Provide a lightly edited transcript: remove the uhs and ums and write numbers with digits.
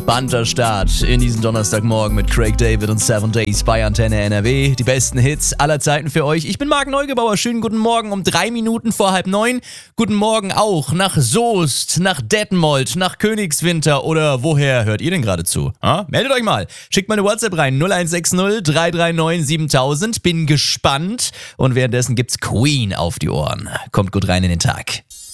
entspannter Start in diesen Donnerstagmorgen mit Craig David und 7 Days bei Antenne NRW. Die besten Hits aller Zeiten für euch. Ich bin Marc Neugebauer. Schönen guten Morgen um 3 Minuten vor 8:30. Guten Morgen auch nach Soest, nach Detmold, nach Königswinter oder woher hört ihr denn gerade zu? Meldet euch mal. Schickt mal eine WhatsApp rein. 0160 339 7000. Bin gespannt. Und währenddessen gibt's Queen auf die Ohren. Kommt gut rein in den Tag.